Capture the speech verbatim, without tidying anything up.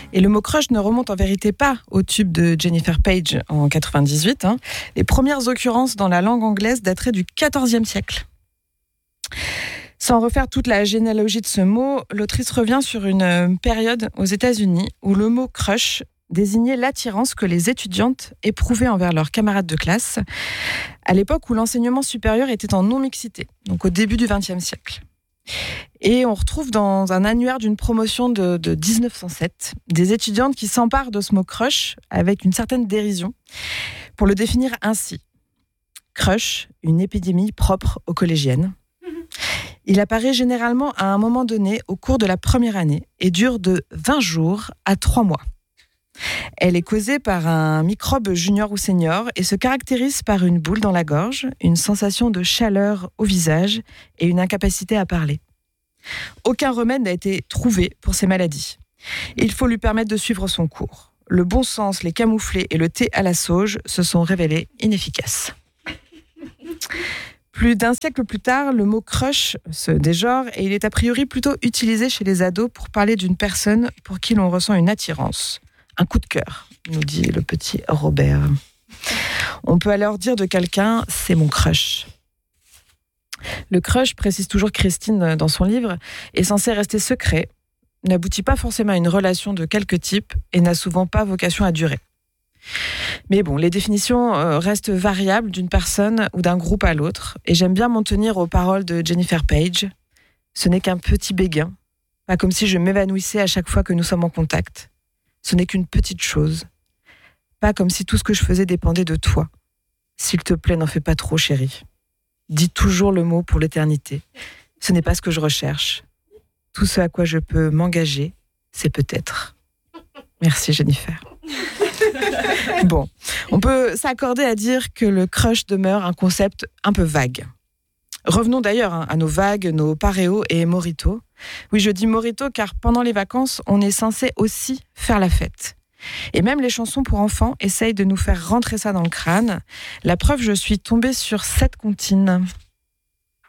Et le mot crush ne remonte en vérité pas au tube de Jennifer Page en quatre-vingt-dix-huit. Hein. Les premières occurrences dans la langue anglaise dateraient du quatorzième siècle. Sans refaire toute la généalogie de ce mot, l'autrice revient sur une période aux États-Unis où le mot crush désignait l'attirance que les étudiantes éprouvaient envers leurs camarades de classe, à l'époque où l'enseignement supérieur était en non-mixité, donc au début du vingtième siècle. Et on retrouve dans un annuaire d'une promotion de, de dix-neuf cent sept des étudiantes qui s'emparent de ce mot crush avec une certaine dérision pour le définir ainsi. Crush, une épidémie propre aux collégiennes. Il apparaît généralement à un moment donné au cours de la première année et dure de vingt jours à trois mois. Elle est causée par un microbe junior ou senior et se caractérise par une boule dans la gorge, une sensation de chaleur au visage et une incapacité à parler. Aucun remède n'a été trouvé pour ces maladies. Il faut lui permettre de suivre son cours. Le bon sens, les camouflets et le thé à la sauge se sont révélés inefficaces. Plus d'un siècle plus tard, le mot crush se dégenre et il est a priori plutôt utilisé chez les ados pour parler d'une personne pour qui l'on ressent une attirance. Un coup de cœur, nous dit le petit Robert. On peut alors dire de quelqu'un « c'est mon crush ». Le crush, précise toujours Christine dans son livre, est censé rester secret, n'aboutit pas forcément à une relation de quelque type et n'a souvent pas vocation à durer. Mais bon, les définitions restent variables d'une personne ou d'un groupe à l'autre, et j'aime bien m'en tenir aux paroles de Jennifer Page. Ce n'est qu'un petit béguin, pas comme si je m'évanouissais à chaque fois que nous sommes en contact. Ce n'est qu'une petite chose. Pas comme si tout ce que je faisais dépendait de toi. S'il te plaît, n'en fais pas trop, chérie. Dis toujours le mot pour l'éternité. Ce n'est pas ce que je recherche. Tout ce à quoi je peux m'engager, c'est peut-être. Merci, Jennifer. Bon, on peut s'accorder à dire que le crush demeure un concept un peu vague. Revenons d'ailleurs à nos vagues, nos paréos et mojitos. Oui, je dis mojito car pendant les vacances, on est censé aussi faire la fête. Et même les chansons pour enfants essayent de nous faire rentrer ça dans le crâne. La preuve, je suis tombée sur cette comptine.